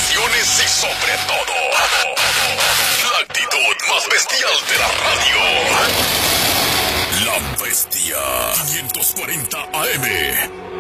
informaciones y sobre todo, la actitud más bestial de la radio. La Bestia 540 AM.